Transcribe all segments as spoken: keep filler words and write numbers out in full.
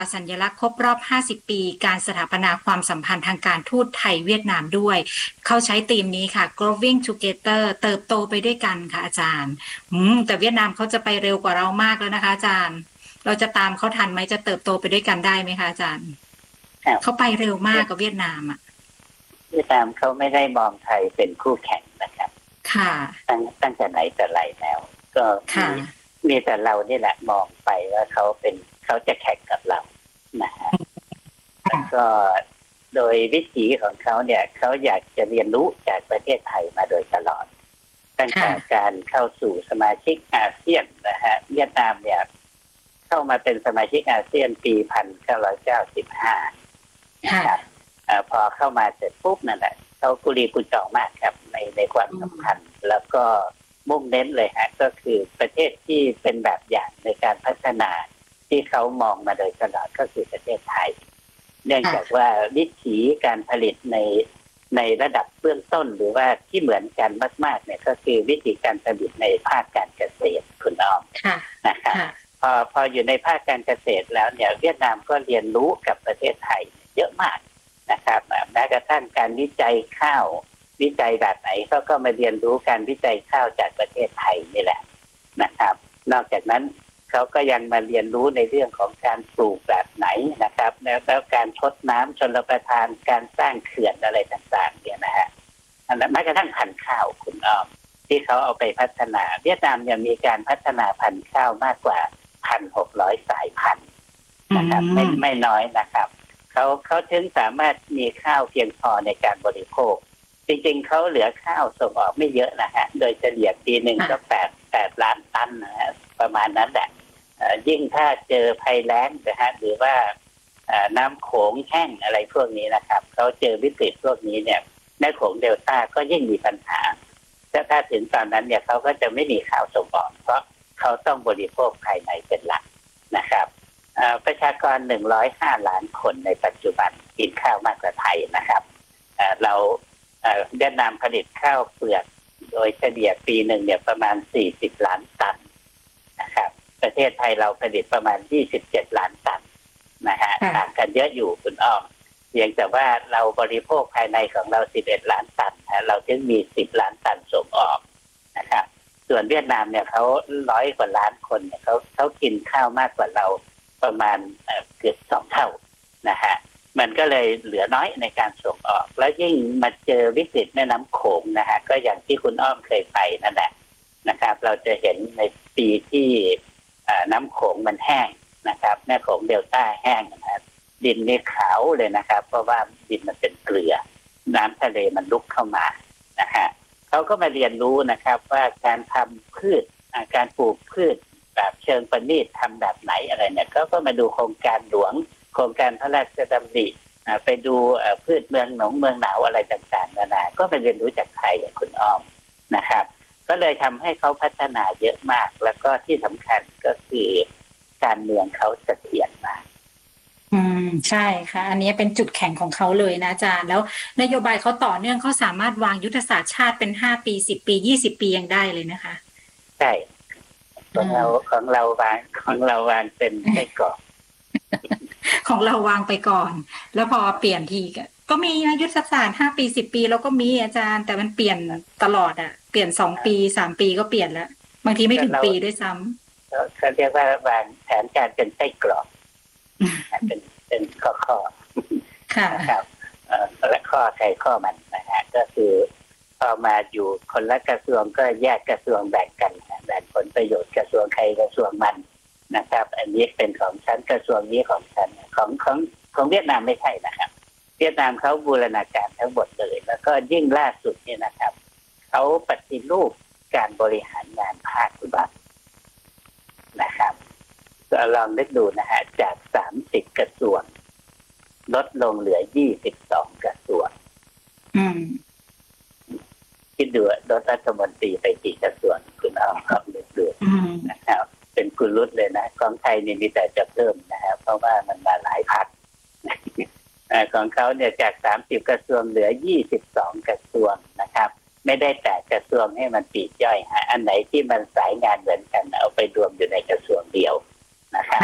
สัญลักษณ์ครบรอบห้าสิบปีการสถาปนาความสัมพันธ์ทางการทูตไทยเวียดนามด้วยเขาใช้ธีมนี้ค่ะ growing together เติบโตไปด้วยกันค่ะอาจารย์อืมแต่เวียดนามเขาจะไปเร็วกว่าเรามากแล้วนะคะอาจารย์เราจะตามเขาทันไหมจะเติบโตไปด้วยกันได้ไหมคะอาจารย์เขาไปเร็วมากกับเวียดนามอ่ะเวียดนามเขาไม่ได้มองไทยเป็นคู่แข่งนะครับค่ะตั้งตั้งแต่ไหนแต่ไรแล้วก็มีมีแต่เรานี่แหละมองไปว่าเขาเป็นเขาจะแข่งกับเรานะฮะแล้วก็โดยวิถีของเขาเนี่ยเขาอยากจะเรียนรู้จากประเทศไทยมาโดยตลอดตั้งแต่การเข้าสู่สมาชิกอาเซียนนะฮะเวียดนามเนี่ยเข้ามาเป็นสมาชิกอาเซียนปีหนึ่งพันเก้าร้อยเก้าสิบห้านะครับพอเข้ามาเสร็จปุ๊บนั่นแหละเขากุลีกุจองมากครับในในความสำคัญแล้วก็มุ่งเน้นเลยฮะก็คือประเทศที่เป็นแบบอย่างในการพัฒนาที่เขามองมาโดยตลอดก็คือประเทศไทยเนื่องจากว่าวิถีการผลิตในในระดับเบื้องต้นหรือว่าที่เหมือนกันมากๆเนี่ยก็คือวิธีการผลิตในภาคการเกษตรคุณอ้อมนะครับพอพออยู่ในภาคการเกษตรแล้วเนี่ยเวียดนามก็เรียนรู้กับประเทศไทยเยอะมากนะครับแม้กระทั่งการวิจัยข้าววิจัยแบบไหนเขาก็มาเรียนรู้การวิจัยข้าวจากประเทศไทยนี่แหละนะครับนอกจากนั้นเขาก็ยังมาเรียนรู้ในเรื่องของการปลูกแบบไหนนะครับแล้วแล้วการทดน้ำชลประทานการสร้างเขื่อนอะไรต่างๆเนี่ยนะฮะอันนั้นแม้กระทั่งพันธุ์ข้าวคุณอ้อมที่เขาเอาไปพัฒนาเวียดนามยังมีการพัฒนาพันธุ์ข้าวมากกว่า พันหกร้อย สายพันธุ์นะครับไม่ไม่น้อยนะครับเขาเขาถึงสามารถมีข้าวเพียงพอในการบริโภคจริงๆเขาเหลือข้าวส่งออกไม่เยอะนะฮะโดยเฉลี่ยปีหนึ่งก็แปดแปดล้านตันนะฮะประมาณนั้นแหละยิ่งถ้าเจอภัยแล้งนะฮะหรือว่าน้ำโขงแห้งอะไรพวกนี้นะครับเขาเจอวิกฤตพวกนี้เนี่ยแม่โขงเดลต้าก็ยิ่งมีปัญหาถ้าถ้าถึงตอนนั้นเนี่ยเขาก็จะไม่มีข้าวส่งออกเพราะเขาต้องบริโภคภายในเป็นหลักนะครับประชากรหนึ่งร้อยห้าล้านคนในปัจจุบันกินข้าวมากกว่าไทยนะครับเราเวียดนามผลิตข้าวเปลือกโดยเฉลี่ยปีหนึ่งเนี่ยประมาณสี่สิบล้านตันนะครับประเทศไทยเราผลิตประมาณยี่สิบเจ็ดล้านตันนะฮะต่างกันเยอะอยู่คุณอ้อมเพียงแต่ว่าเราบริโภคภายในของเราสิบเอ็ดล้านตันนะเราจึงมีสิบล้านตันส่งออกนะครับส่วนเวียดนามเนี่ยเขาร้อยกว่าล้านคนเนี่ยเขาเขากินข้าวมากกว่าเราประมาณเกือบสองเท่านะฮะมันก็เลยเหลือน้อยในการส่งออกแล้วยิ่งมาเจอวิกฤตแม่น้ำโขงนะฮะก็อย่างที่คุณอ้อมเคยไปนั่นแหละนะครับเราจะเห็นในปีที่น้ำโขงมันแห้งนะครับแม่โขงเดลต้าแห้งนะครับดินนี่ขาวเลยนะครับเพราะว่าดินมันเป็นเกลือน้ำทะเลมันลุกเข้ามานะฮะเขาก็มาเรียนรู้นะครับว่าการทำพืชการปลูกพืชแบบเชิงประณีตทำแบบไหนอะไรเนี่ยเขาก็มาดูโครงการหลวงโครงการพระราชดำริไปดูพืชเมืองหนองเมืองหนาวอะไรต่างๆนานาก็ไปเรียนรู้จากไทยอย่างคุณอ้อมนะครับก็เลยทำให้เขาพัฒนาเยอะมากแล้วก็ที่สำคัญก็คือการเมืองเขาเสถียรมากอืมใช่ค่ะอันนี้เป็นจุดแข็งของเขาเลยนะอาจารย์แล้วนโยบายเขาต่อเนื่องเขาสามารถวางยุทธศาสตร์ชาติเป็นห้าปีสิบปียี่สิบปียังได้เลยนะคะใช่ของเราของเราวางของเราวางเป็นไส้กรอกของเราวางไปก่อนแล้วพอเปลี่ยนทีก็ก็มีนะยุทธศาสตร์ห้าปีสิบปีแล้วก็มีอาจารย์แต่มันเปลี่ยนตลอดอ่ะเปลี่ยนสองปีสามปีก็เปลี่ยนแล้วบางทีไม่ถึงปีด้วยซ้ำเขาเรียกว่าวางแผนการเป็นไส้กรอกเป็นเป็นข้อข้อค่ะครับและข้อใครข้อมันนะฮะก็คือพอมาอยู่คนละกระทรวงก็แยกกระทรวงแบ่งกันแบ่งผลประโยชน์กระทรวงใครกระทรวงมันนะครับอันนี้เป็นของฉันกระทรวงนี้ของฉันของของของเวียดนามไม่ใช่นะครับเวียดนามเขาบูรณาการทั้งหมดเลยแล้วก็ยิ่งล่าสุดนี่นะครับเขาปฏิรูปการบริหารงานภาครัฐนะครับลองนึกดูนะฮะจากสามสิบกระทรวงลดลงเหลือยี่สิบสองกระทรวงอืมคิดดูลดรัฐมนตรีไปกี่กระทรวงคุณเอาครับนึกดูนะครับเป็นกุลุตเลยนะของไทยนี่มีแต่จะเพิ่มนะครับเพราะว่ามันมาหลายพักของเขาเนี่ยจากสามสิบกระทรวงเหลือยี่สิบสองกระทรวงนะครับไม่ได้แตกกระทรวงให้มันปลีกย่อยฮะอันไหนที่มันสายงานเหมือนกันเอาไปรวมอยู่ในกระทรวงเดียวนะครับ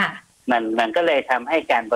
มันมันก็เลยทำให้การ